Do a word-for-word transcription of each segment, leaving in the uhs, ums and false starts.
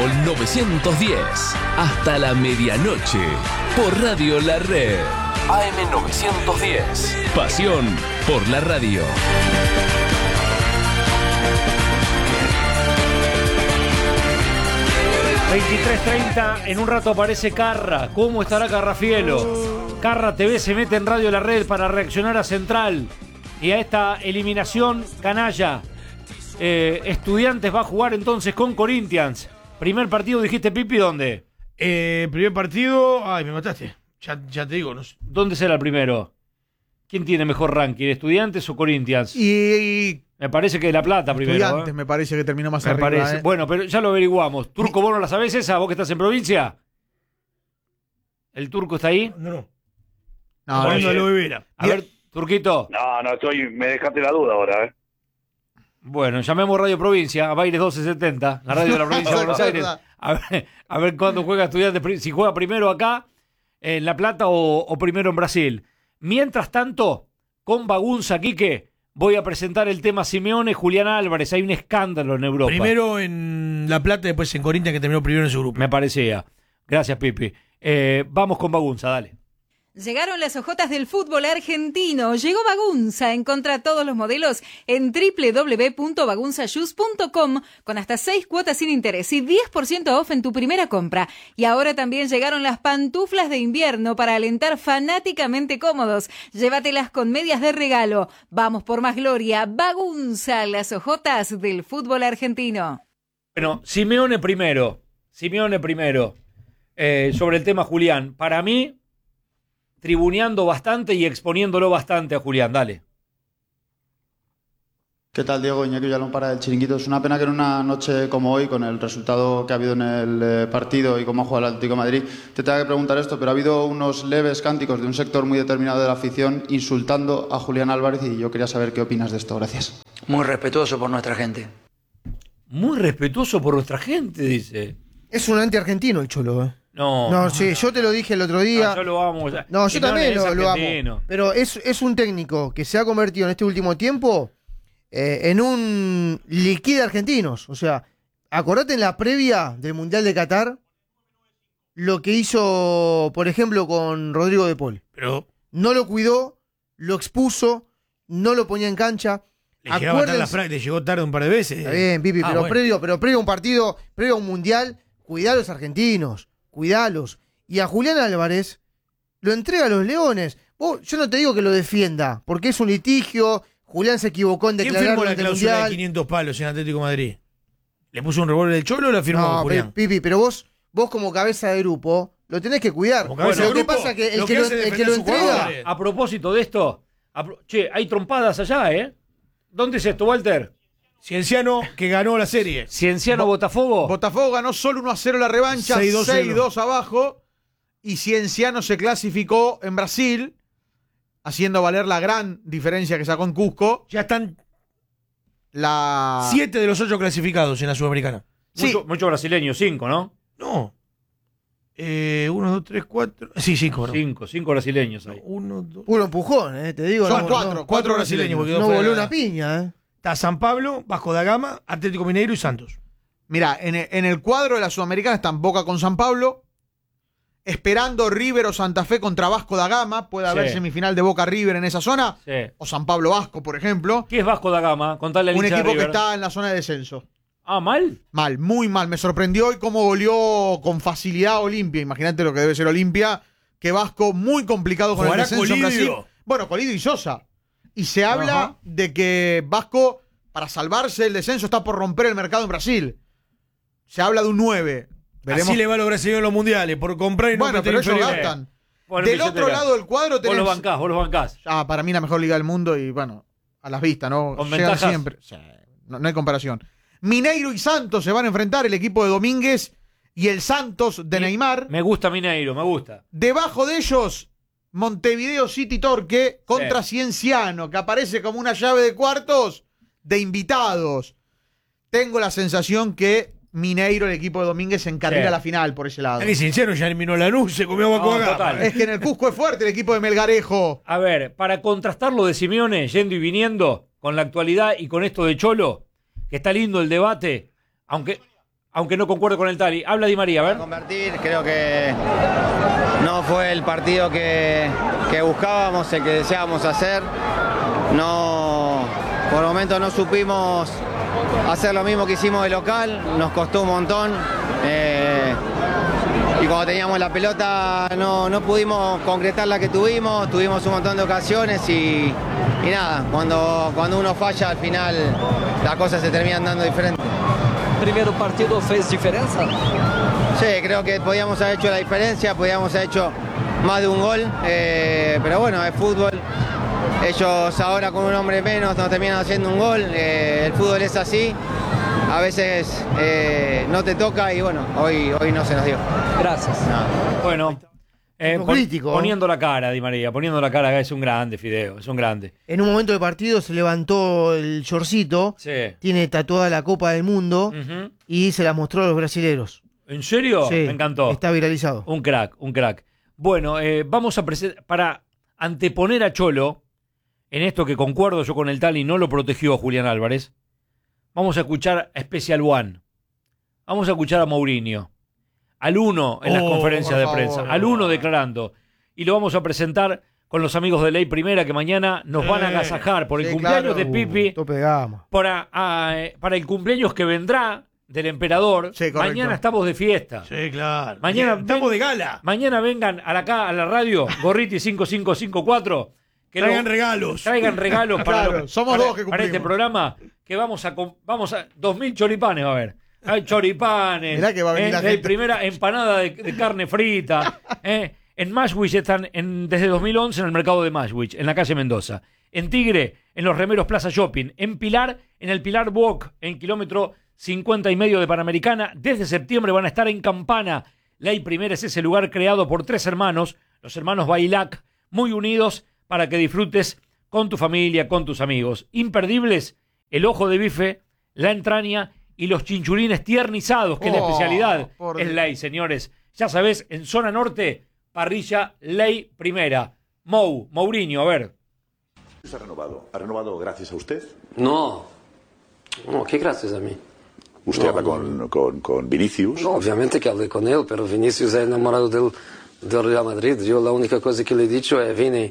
Fútbol novecientos diez. Hasta la medianoche. Por Radio La Red. A M novecientos diez. Pasión por la radio. veintitrés treinta, en un rato aparece Carra. ¿Cómo estará Carrafielo? Carra T V se mete en Radio La Red para reaccionar a Central y a esta eliminación canalla. Eh, Estudiantes va a jugar entonces con Corinthians. Primer partido, dijiste, Pipi, ¿dónde? Eh, primer partido, ay, me mataste. Ya, ya te digo, no sé. ¿Dónde será el primero? ¿Quién tiene mejor ranking, Estudiantes o Corinthians? Y, y me parece que La Plata primero. Estudiantes ¿eh? me parece que terminó más me arriba. Parece. ¿eh? Bueno, pero ya lo averiguamos. Turco, ¿vos no la sabés esa? ¿Vos que estás en provincia? ¿El Turco está ahí? No, no. No, Poniendo no, a Luis Vera. A ver, Turquito. No, no, estoy, me dejaste la duda ahora, ¿eh? Bueno, llamemos Radio Provincia, a Baires doce setenta, la radio de la provincia de Buenos Aires. A ver, a ver cuándo juega Estudiantes, si juega primero acá, en La Plata, o, o primero en Brasil. Mientras tanto, con Bagunza, Quique, voy a presentar el tema Simeone, Julián Álvarez. Hay un escándalo en Europa. Primero en La Plata, después en Corinthians, que terminó primero en su grupo. Me parecía. Gracias, Pipi. Eh, vamos con Bagunza, dale. Llegaron las ojotas del fútbol argentino. Llegó Bagunza. Encontrá todos los modelos en doble u doble u doble u punto bagunza shoes punto com con hasta seis cuotas sin interés y diez por ciento off en tu primera compra. Y ahora también llegaron las pantuflas de invierno para alentar fanáticamente cómodos. Llévatelas con medias de regalo. Vamos por más gloria. Bagunza, las ojotas del fútbol argentino. Bueno, Simeone primero. Simeone primero. Eh, sobre el tema Julián. Para mí, tribuneando bastante y exponiéndolo bastante a Julián. Dale. ¿Qué tal, Diego? Iñaki Villalón para el Chiringuito. Es una pena que en una noche como hoy, con el resultado que ha habido en el eh, partido y cómo ha jugado el Atlético de Madrid, te tenga que preguntar esto, pero ha habido unos leves cánticos de un sector muy determinado de la afición insultando a Julián Álvarez y yo quería saber qué opinas de esto. Gracias. Muy respetuoso por nuestra gente. Muy respetuoso por nuestra gente, dice. Es un anti-argentino el Cholo, ¿eh? No, no, sí, yo te lo dije el otro día. No, yo lo amo. Ya. No, yo Y también no lo, lo amo. Pero es, es un técnico que se ha convertido en este último tiempo eh, en un liquida argentinos. O sea, acordate en la previa del Mundial de Qatar lo que hizo, por ejemplo, con Rodrigo de Paul. Pero no lo cuidó, lo expuso, no lo ponía en cancha. Le llegaba tarde la fra- le llegó tarde un par de veces. Está bien, Pipi, ah, pero, bueno. previo, pero previo a un partido, previo a un Mundial, cuidá a los argentinos. Cuidalos. Y a Julián Álvarez lo entrega a los Leones. Vos, yo no te digo que lo defienda, porque es un litigio. Julián se equivocó en ¿Quién declarar firmó la durante el cláusula Mundial. de quinientos palos en Atlético de Madrid? ¿Le puso un revólver del Cholo o la firmó No, Julián? Pipi, pero vos, vos como cabeza de grupo, lo tenés que cuidar. Como cabeza Bueno, de lo que grupo, pasa es que el lo que, que lo, hace es el que defender lo a sus entrega... jugadores. A propósito de esto, a pro- che, hay trompadas allá, ¿eh? ¿Dónde es esto, Walter? Cienciano, que ganó la serie. Cienciano, Bo- Botafogo. Botafogo ganó solo uno a cero la revancha, seis dos seis dos abajo. Y Cienciano se clasificó en Brasil, haciendo valer la gran diferencia que sacó en Cusco. Ya están La... siete de los ocho clasificados en la Sudamericana. Sí. Mucho, mucho brasileño, cinco, ¿no? No. Eh, uno, dos, tres, cuatro. Sí, cinco. ¿no? Cinco, cinco brasileños ahí. Uno, dos. Puro empujón, eh, te digo. Son no, cuatro, no, Cuatro brasileños. porque quedó no fuera voló de la- una piña, eh. Está San Pablo, Vasco da Gama, Atlético Mineiro y Santos. Mira, en el, en el cuadro de la Sudamericana están Boca con San Pablo, esperando River o Santa Fe contra Vasco da Gama. Puede haber Sí. semifinal de Boca River en esa zona. Sí. O San Pablo Vasco, por ejemplo. ¿Qué es Vasco da Gama? Contale al Un hincha de equipo que River. está en la zona de descenso. Ah, ¿mal? Mal, muy mal. Me sorprendió hoy cómo goleó con facilidad a Olimpia. Imagínate lo que debe ser Olimpia. Que Vasco muy complicado con el ¿Jugará descenso en Colidio? Brasil. Bueno, Colidio y Sosa. Y se habla Ajá. de que Vasco, para salvarse el descenso, está por romper el mercado en Brasil. Se habla de un nueve. Veremos. Así le va a los brasileños en los mundiales, por comprar y no Bueno, meter pero ellos inferior. gastan. Bueno, Del billetera. otro lado del cuadro Vos lo tenemos... bancás, vos lo bancás. Ah, para mí la mejor liga del mundo y bueno, a las vistas, ¿no? ¿Con Llegan ventajas? siempre. Sí, no, no hay comparación. Mineiro y Santos se van a enfrentar, el equipo de Domínguez y el Santos de Mi- Neymar. Me gusta Mineiro, me gusta. Debajo de ellos, Montevideo City Torque contra Cienciano, que aparece como una llave de cuartos de invitados. Tengo la sensación que Mineiro, el equipo de Domínguez, se encarrila Sí. a la final por ese lado. Aquí Cienciano ya eliminó la luz, se comió Vasco No, da Gama. total. Es que en el Cusco es fuerte el equipo de Melgarejo. A ver, para contrastar lo de Simeone, yendo y viniendo, con la actualidad y con esto de Cholo, que está lindo el debate, aunque, aunque no concuerdo con el Tali. Habla Di María, a ver. Convertir, creo que no fue el partido que, que buscábamos, el que deseábamos hacer. No, por momentos no supimos hacer lo mismo que hicimos de local, nos costó un montón. Eh, y cuando teníamos la pelota no, no pudimos concretar la que tuvimos, tuvimos un montón de ocasiones y, y nada, cuando, cuando uno falla al final las cosas se terminan dando diferentes. ¿Primer partido fez diferencia? Sí, creo que podíamos haber hecho la diferencia, podíamos haber hecho más de un gol, eh, pero bueno, es fútbol. Ellos ahora con un hombre menos nos terminan haciendo un gol, eh, el fútbol es así. A veces eh, no te toca y bueno, hoy, hoy no se nos dio. Gracias. No. Bueno, eh, pon, crítico, poniendo la cara, Di María, poniendo la cara, es un grande, Fideo, es un grande. En un momento del partido se levantó el shortcito, Sí. tiene tatuada la Copa del Mundo Ujú. y se la mostró a los brasileros. ¿En serio? Sí, Me encantó. Está viralizado. Un crack, un crack. Bueno, eh, vamos a presentar, para anteponer a Cholo, en esto que concuerdo yo con el Tali, no lo protegió Julián Álvarez, vamos a escuchar a Special One. Vamos a escuchar a Mourinho. Al uno en las Oh, conferencias por de favor. prensa. Al uno declarando. Y lo vamos a presentar con los amigos de Ley Primera que mañana nos van a Sí. agasajar por el Sí, cumpleaños claro. de Pipi, Uh, tope de gama. para, ah, eh, para el cumpleaños que vendrá del emperador. Sí, correcto. Mañana estamos de fiesta. Sí, claro. Mañana estamos de gala. Mañana vengan a la, acá a la radio, Gorriti cinco cinco cinco cuatro. Que Traigan lo- regalos. Traigan regalos para, Claro, lo- somos para- dos que para este cumplimos. programa. Que vamos a com- vamos a dos mil choripanes va a haber. Hay choripanes. Mirá que va a venir eh, la de gente. primera empanada de, de carne frita. eh. En Mashwich están en, desde dos mil once en el mercado de Mashwich, en la calle Mendoza. En Tigre, en los Remeros Plaza Shopping. En Pilar, en el Pilar Walk, en kilómetro cincuenta y medio de Panamericana. Desde septiembre van a estar en Campana. Ley Primera es ese lugar creado por tres hermanos, los hermanos Bailac, muy unidos para que disfrutes con tu familia, con tus amigos. Imperdibles, el ojo de bife, la entraña y los chinchulines tiernizados, que es la Oh, especialidad. por Es Dios. Ley, señores. Ya sabés, en zona norte, parrilla Ley Primera. Mou, Mourinho, a ver. ¿Se ha renovado? ¿Ha renovado gracias a usted? No, no, ¿qué gracias a mí? ¿Usted No, habla no. con, con, con Vinicius? No, obviamente que hablé con él, pero Vinicius es enamorado del, del Real Madrid. Yo la única cosa que le he dicho es, Vini,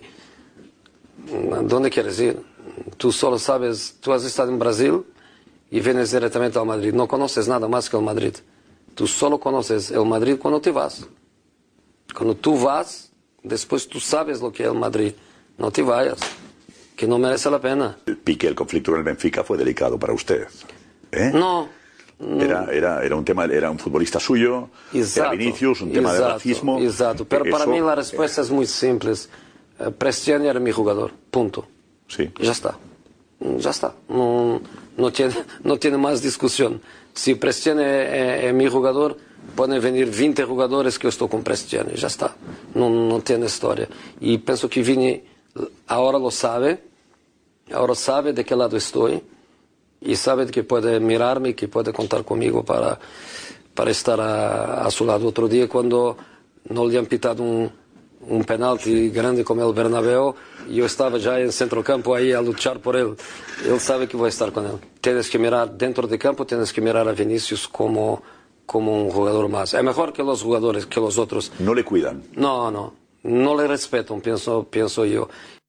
¿a dónde quieres ir? Tú solo sabes, tú has estado en Brasil y vienes directamente al Madrid. No conoces nada más que el Madrid. Tú solo conoces el Madrid cuando te vas. Cuando tú vas, después tú sabes lo que es el Madrid. No te vayas, que no merece la pena. El pique, el conflicto con el Benfica fue delicado para usted. ¿Eh? No. Era, era, era un tema, era un futbolista suyo, Exacto, era Vinicius, un tema de exacto, racismo. Exacto, pero para Eso, mí la respuesta es muy simple. Eh, Prestiani era mi jugador, punto. Sí. Ya está, ya está. No, no, tiene, no tiene más discusión. Si Prestiani es, es mi jugador, pueden venir veinte jugadores que yo estoy con Prestiani, ya está. No, no tiene historia. Y pienso que Vini ahora lo sabe, ahora sabe de qué lado estoy. Y sabe que puede mirarme, que puede contar conmigo para, para estar a, a su lado. Otro día cuando no le han pitado un, un penalti grande como el Bernabéu, yo estaba ya en centrocampo ahí a luchar por él. Él sabe que voy a estar con él. Tienes que mirar dentro de campo, tienes que mirar a Vinicius como, como un jugador más. Es mejor que los jugadores, que los otros. No le cuidan. No, no, no le respetan, pienso, pienso yo.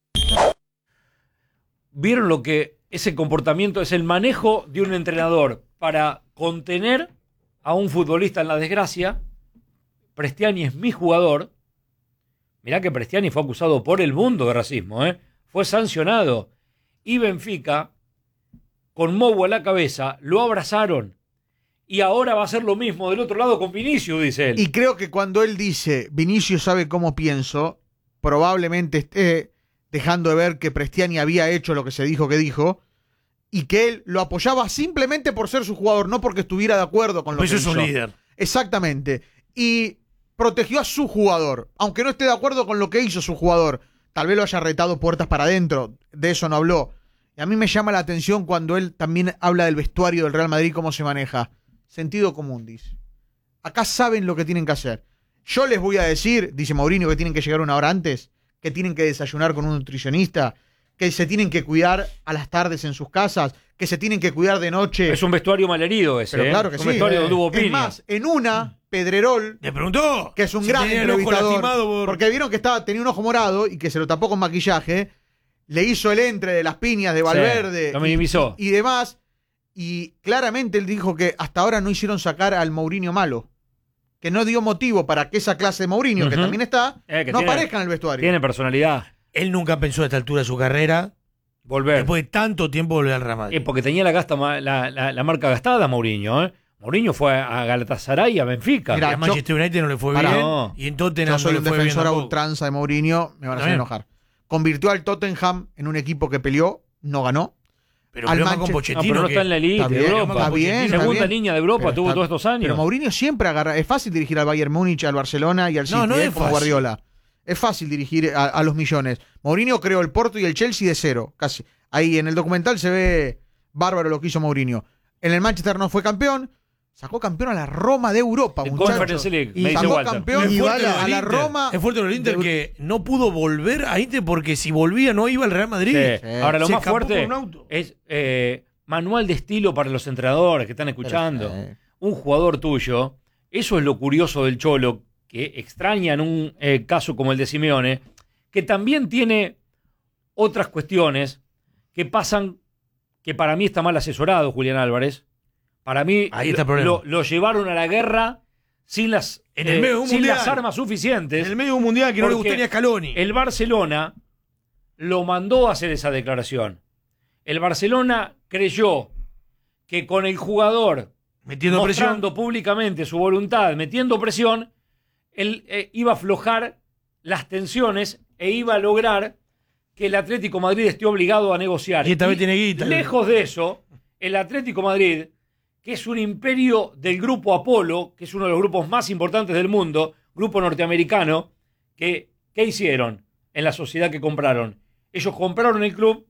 ¿Vieron lo que ese comportamiento es el manejo de un entrenador para contener a un futbolista en la desgracia? Prestiani es mi jugador. Mirá que Prestiani fue acusado por el mundo de racismo, ¿eh? Fue sancionado. Y Benfica, con Mou a la cabeza, lo abrazaron. Y ahora va a hacer lo mismo del otro lado con Vinicius, dice él. Y creo que cuando él dice, Vinicius sabe cómo pienso, probablemente esté dejando de ver que Prestiani había hecho lo que se dijo que dijo, y que él lo apoyaba simplemente por ser su jugador, no porque estuviera de acuerdo con lo Pues que es un hizo. líder. Exactamente. Y protegió a su jugador, aunque no esté de acuerdo con lo que hizo su jugador. Tal vez lo haya retado puertas para adentro, de eso no habló. Y a mí me llama la atención cuando él también habla del vestuario del Real Madrid, cómo se maneja. Sentido común, dice. Acá saben lo que tienen que hacer. Yo les voy a decir, dice Mourinho, que tienen que llegar una hora antes, que tienen que desayunar con un nutricionista, que se tienen que cuidar a las tardes en sus casas, que se tienen que cuidar de noche. Es un vestuario malherido ese. Pero ¿eh? claro que un sí. vestuario donde hubo Es piña. más, en una, Pedrerol, Le preguntó. que es un si gran tenía el ojo entrevistador, lastimado por- porque vieron que estaba, tenía un ojo morado y que se lo tapó con maquillaje, le hizo el entre de las piñas de Valverde Sí, lo minimizó. y, y demás, y claramente él dijo que hasta ahora no hicieron sacar al Mourinho malo, que no dio motivo para que esa clase de Mourinho, que Ujú. también está, Eh, que no tiene- aparezca en el vestuario. Tiene personalidad. Él nunca pensó a esta altura de su carrera, Volver. después de tanto tiempo, volver al Real Madrid. Eh, porque tenía la, gasta, ma- la, la, la marca gastada Mourinho. ¿eh? Mourinho fue a Galatasaray y a Benfica. Mirá, Y a Manchester United no le fue Pará. bien. No. Y en Tottenham Yo soy no un le fue bien defensor a tampoco. ultranza de Mourinho, me van a hacer Está bien. enojar. Convirtió al Tottenham en un equipo que peleó, no ganó. Pero al problema con Manchester- Pochettino. No, pero no que- está en la elite Está de bien, Europa. está bien, está Segunda bien. línea de Europa Pero tuvo está- todos estos años. Pero Mourinho siempre agarra. Es fácil dirigir al Bayern Múnich, al Barcelona y al City, No, no eh, es como fácil. Guardiola. Es fácil dirigir a, a los millones. Mourinho creó el Porto y el Chelsea de cero, casi. Ahí en el documental se ve bárbaro lo que hizo Mourinho. En el Manchester no fue campeón, sacó campeón a la Roma de Europa, En muchachos. Conference League, Y me dice sacó Walter. campeón Es fuerte lo a del la Inter. Roma. Es fuerte lo del Inter de- que no pudo volver a Inter porque si volvía no iba al Real Madrid. Sí. Ahora, lo Se más escapó fuerte por un auto. es eh, manual de estilo para los entrenadores que están escuchando. Perfecto. Un jugador tuyo, eso es lo curioso del Cholo, que extraña en un eh, caso como el de Simeone, que también tiene otras cuestiones que pasan, que para mí está mal asesorado Julián Álvarez. Para mí Ahí está el lo, problema. lo- lo llevaron a la guerra sin las, En el medio de un sin mundial. las armas suficientes. En el medio de un mundial que no le Porque gustó ni a Scaloni. El Barcelona lo mandó a hacer esa declaración. El Barcelona creyó que con el jugador Metiendo mostrando presión. públicamente su voluntad, metiendo presión, él eh, iba a aflojar las tensiones e iba a lograr que el Atlético Madrid esté obligado a negociar. Y esta vez tiene guita. Lejos de eso, el Atlético Madrid, que es un imperio del grupo Apolo, que es uno de los grupos más importantes del mundo, grupo norteamericano, que, ¿qué hicieron en la sociedad que compraron? Ellos compraron el club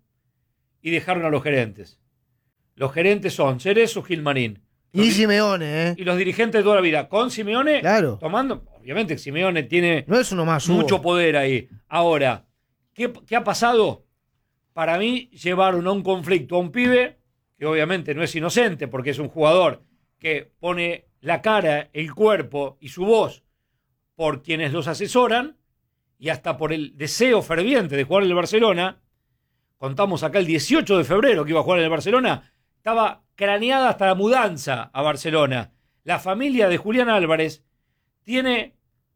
y dejaron a los gerentes. Los gerentes son Cerezo, Gilmarín. Y Simeone, ¿eh? Y los dirigentes de toda la vida. Con Simeone, Claro. tomando, obviamente Simeone tiene No es uno más, Hugo. mucho poder ahí. Ahora, ¿qué, qué ha pasado? Para mí llevaron a un conflicto a un pibe que obviamente no es inocente porque es un jugador que pone la cara, el cuerpo y su voz por quienes los asesoran y hasta por el deseo ferviente de jugar en el Barcelona. Contamos acá el dieciocho de febrero que iba a jugar en el Barcelona. Estaba craneada hasta la mudanza a Barcelona. La familia de Julián Álvarez tiene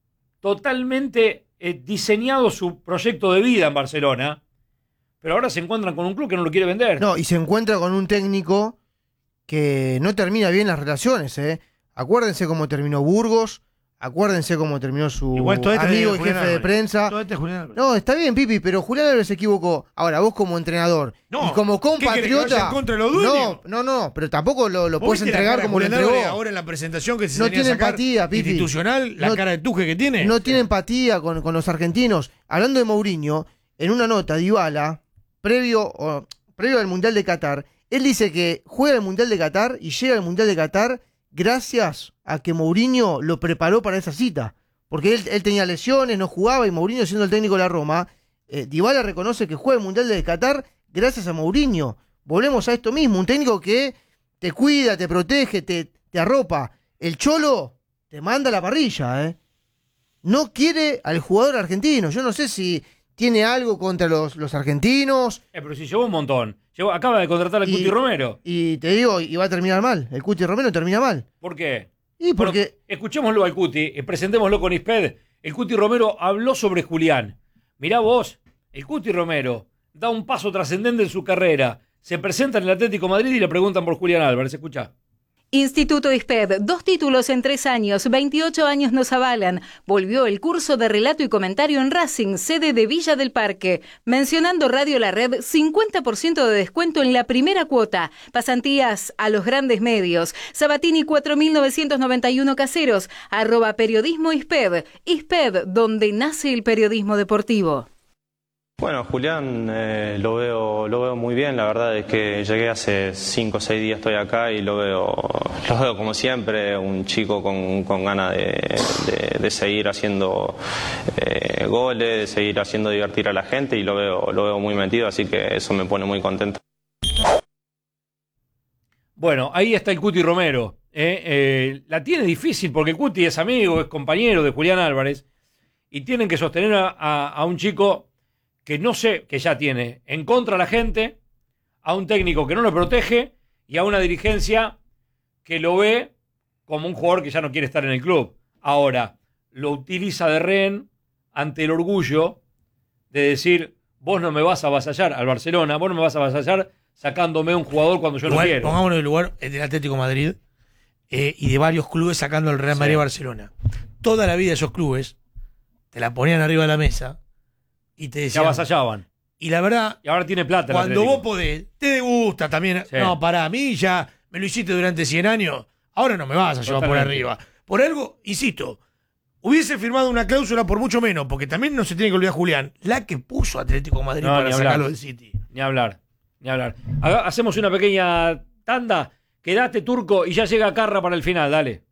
totalmente eh, diseñado su proyecto de vida en Barcelona, pero ahora se encuentran con un club que no lo quiere vender. No, y se encuentra con un técnico que no termina bien las relaciones, ¿eh? Acuérdense cómo terminó Burgos, acuérdense cómo terminó su Igual todo este amigo de y Julián jefe de Álvarez. prensa. Todo este es Julián Álvarez. No, está bien, Pipi, pero Julián Álvarez se equivocó. Ahora, vos como entrenador No, y como ¿qué querés, que compatriota. vaya en contra de los dueños? No, no, no, pero tampoco lo, lo ¿Vos puedes viste la entregar cara de como lo Julián entregó. Álvarez ahora en la presentación que se No tenía que tiene sacar empatía, Pipi. institucional, la No- cara de tuje que tiene. No tiene empatía con, con los argentinos. Hablando de Mourinho, en una nota, Dybala, previo, o, previo al Mundial de Qatar, él dice que juega el Mundial de Qatar y llega al Mundial de Qatar gracias a que Mourinho lo preparó para esa cita. Porque él, él tenía lesiones, no jugaba, y Mourinho, siendo el técnico de la Roma, eh, Dybala reconoce que juega el Mundial de Qatar gracias a Mourinho. Volvemos a esto mismo, un técnico que te cuida, te protege, te, te arropa. El Cholo te manda a la parrilla, ¿eh? No quiere al jugador argentino. Yo no sé si tiene algo contra los, los argentinos. Eh, pero si llevó un montón. Llevó, acaba de contratar al Y- Cuti Romero. Y te digo, y va a terminar mal. El Cuti Romero termina mal. ¿Por qué? Y porque... Bueno, escuchémoslo al Cuti, eh, presentémoslo con Isped. El Cuti Romero habló sobre Julián. Mirá vos, el Cuti Romero da un paso trascendente en su carrera. Se presenta en el Atlético de Madrid y le preguntan por Julián Álvarez. Escuchá. Instituto ISPED, dos títulos en tres años, veintiocho años nos avalan. Volvió el curso de relato y comentario en Racing, sede de Villa del Parque. Mencionando Radio La Red, cincuenta por ciento de descuento en la primera cuota. Pasantías a los grandes medios. Sabatini cuatro mil novecientos noventa y uno Caseros, arroba periodismo ISPED. ISPED, donde nace el periodismo deportivo. Bueno, Julián eh, lo veo lo veo muy bien, la verdad es que llegué hace cinco o seis días, estoy acá y lo veo lo veo como siempre, un chico con, con ganas de, de, de seguir haciendo eh, goles, de seguir haciendo divertir a la gente y lo veo, lo veo muy metido, así que eso me pone muy contento. Bueno, ahí está el Cuti Romero. ¿eh? Eh, la tiene difícil porque el Cuti es amigo, es compañero de Julián Álvarez y tienen que sostener a, a, a un chico que no sé, que ya tiene en contra a la gente, a un técnico que no lo protege y a una dirigencia que lo ve como un jugador que ya no quiere estar en el club. Ahora, lo utiliza de rehén ante el orgullo de decir, vos no me vas a avasallar al Barcelona, vos no me vas a avasallar sacándome un jugador cuando yo Igual, no quiero. Pongámonos en el lugar del Atlético de Madrid eh, y de varios clubes sacando el Real Madrid y Barcelona. Toda la vida esos clubes te la ponían arriba de la mesa y te decían... Se avasallaban. Y la verdad... Y ahora tiene plata. Cuando vos podés, te gusta también... Sí. No, para mí ya me lo hiciste durante cien años, ahora no me vas a llevar por Totalmente. arriba. Por algo, insisto, hubiese firmado una cláusula por mucho menos, porque también no se tiene que olvidar Julián, la que puso Atlético de Madrid No, para ni sacarlo hablar. del City. Ni hablar, ni hablar. Haga- Hacemos una pequeña tanda. Quedate, Turco, y ya llega Carra para el final, dale.